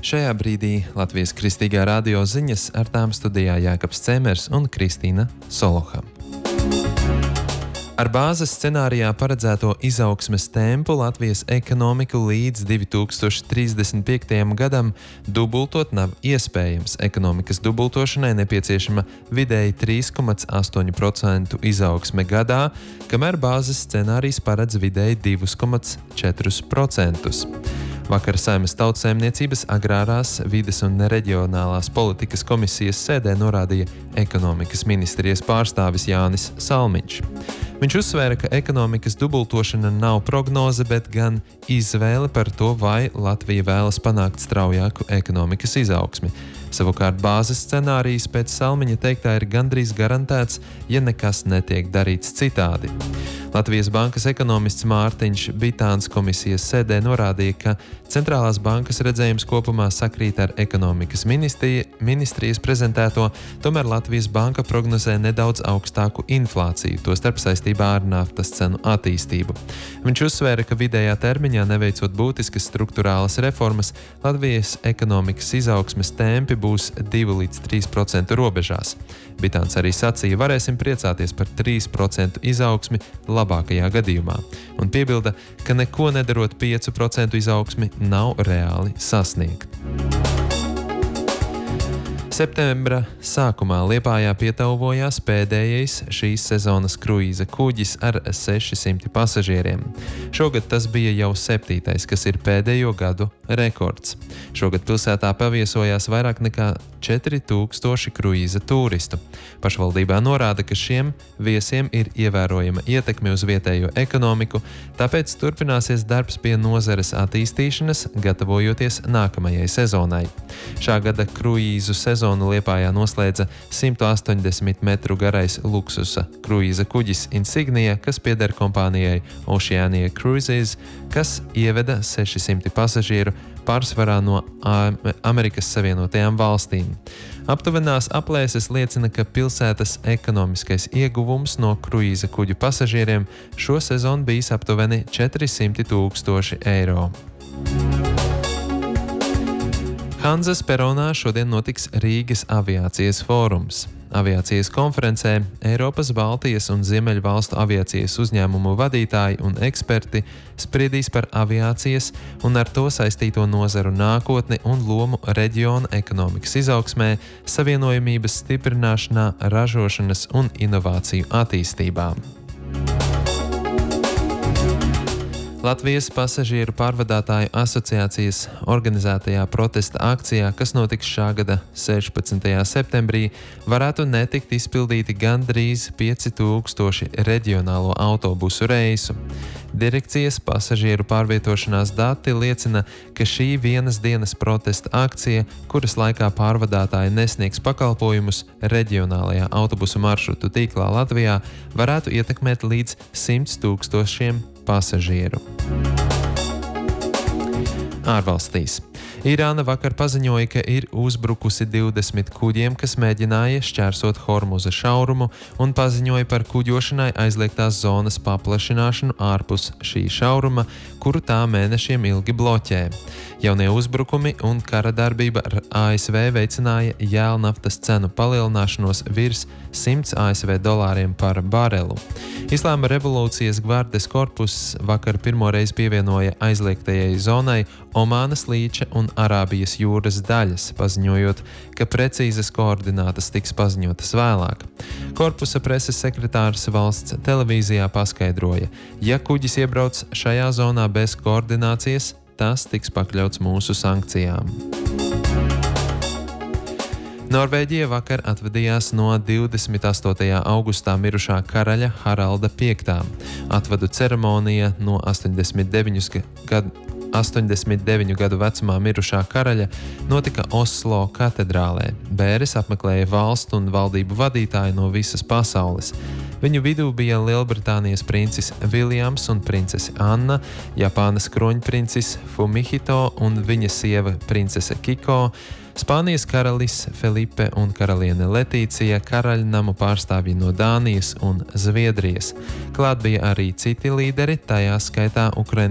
Šajā brīdī Latvijas Kristīgā radio ziņas, ar tām studijā Jākaps Cēmers un Kristīna Soloha. Ar bāzes scenārijā paredzēto izaugsmes tempu Latvijas ekonomiku līdz 2035. gadam dubultot nav iespējams. Ekonomikas dubultošanai nepieciešama vidēji 3,8% izaugsme gadā, kamēr bāzes scenārijs paredz vidēji 2,4%. Vakar Saeimas Tautsaimniecības, Agrārās, Vides un reģionālās politikas komisijas sēdē norādīja ekonomikas ministrijas pārstāvis Jānis Salmiņš. Viņš uzsvēra, ka ekonomikas dubultošana nav prognoze, bet gan izvēle par to, vai Latvija vēlas panākt straujāku ekonomikas izaugsmi. Savukārt bāzes scenārijs pēc Salmiņa teiktā ir gandrīz garantēts, ja nekas netiek darīts citādi. Latvijas bankas ekonomists Mārtiņš Bitāns komisijas sēdē norādīja, ka centrālās bankas redzējums kopumā sakrīt ar ekonomikas ministrijas prezentēto, tomēr Latvijas banka prognozē nedaudz augstāku inflāciju, tostarp saistībā ar naftas cenu attīstību. Viņš uzsvēra, ka vidējā termiņā neveicot būtiskas struktūrālas reformas, Latvijas ekonomikas izaugsmes tempi būs 2 līdz 3% robežās. Bitāns arī sacīja, varēsim priecāties par 3% izaugsmi labākajā gadījumā, un piebilda, ka neko nedarot 5% izaugsmi nav reāli sasniegt. Septembra sākumā Liepājā pietauvojās pēdējais šīs sezonas kruīza kuģis ar 600 pasažieriem. Šogad tas bija jau 7., kas ir pēdējo gadu rekords. Šogad pilsētā paviesojās vairāk nekā 4000 kruīza turistu. Pašvaldībā norāda, ka šiem viesiem ir ievērojama ietekme uz vietējo ekonomiku, tāpēc turpināsies darbs pie nozares attīstīšanas, gatavojoties nākamajai sezonai. Šā gada kruīzu sezonu Liepājā noslēdza 180 metru garais luksusa kruīza kuģis Insignia, kas pieder kompānijai Oceania Cruises, kas ieveda 600 pasažieru pārsvarā no Amerikas Savienotajām valstīm. Aptuvenās aplēses liecina, ka pilsētas ekonomiskais ieguvums no kruīza kuģu pasažieriem šo sezonu bijis aptuveni 400 000 eiro. Hanzas peronā šodien notiks Rīgas aviācijas fórums. Aviācijas konferencē Eiropas, Baltijas un Ziemeļvalstu aviācijas uzņēmumu vadītāji un eksperti spriedīs par aviācijas un ar to saistīto nozaru nākotni un lomu reģiona ekonomikas izaugsmē, savienojamības stiprināšanā, ražošanas un inovāciju attīstībā. Latvijas pasažieru pārvadātāju asociācijas organizētajā protesta akcijā, kas notiks šā gada 16. septembrī, varētu netikt izpildīti gandrīz 5000 reģionālo autobusu reisu. Direkcijas pasažieru pārvietošanās dati liecina, ka šī vienas dienas protesta akcija, kuras laikā pārvadātāji nesniegs pakalpojumus reģionālajā autobusu maršrutu tīklā Latvijā, varētu ietekmēt līdz 100 000 pasažieru. Ārvalstīs. Irāna vakar paziņoja, ka ir uzbrukusi 20 kuģiem, kas mēģināja šķērsot Hormuza šaurumu, un paziņoja par kuģošanai aizliegtās zonas paplašināšanu ārpus šī šauruma, kuru tā mēnešiem ilgi bloķē. Jaunie uzbrukumi un kara darbība ar ASV veicināja jēlnaftas cenu palielināšanos virs $100 par barelu. Islāma revolūcijas gvardes korpus vakar pirmoreiz pievienoja aizliegtajai zonai Omānas līča un Arābijas jūras daļas, paziņojot, ka precīzas koordinātas tiks paziņotas vēlāk. Korpusa preses sekretārs valsts televīzijā paskaidroja, ja kuģis iebrauc šajā zonā bez koordinācijas, tas tiks pakļauts mūsu sankcijām. Norvēģija vakar atvadījās no 28. augustā mirušā karaļa Haralda V. Atvadu ceremonija no 89 gadu vecumā mirušā karaļa notika Oslo katedrālē. Bēres apmeklēja valstu un valdību vadītāji no visas pasaules. Viņu vidū bija Lielbritānijas princis Viljams un princese Anna, Japānas kroņprincis Fumihito un viņa sieva princese Kiko, Spānijas karalis Felipe un karaliene Letīcija, karaļnamu pārstāvji no Dānijas un Zviedrijas. Klāt bija arī citi līderi, tajā skaitā Ukrainas